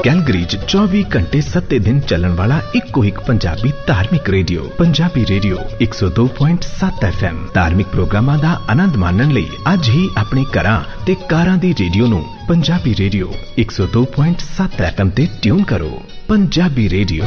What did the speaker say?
Calgary 24 घंटे 7 दिन चलन वाला इको एक पंजाबी धार्मिक रेडियो पंजाबी रेडियो 102.7 FM। धार्मिक प्रोग्रामां दा आनंद मानन लई अज ही अपने घरां ते कारां दी रेडियो नूं पंजाबी रेडियो 102.7 FM ते ट्यून करो। पंजाबी रेडियो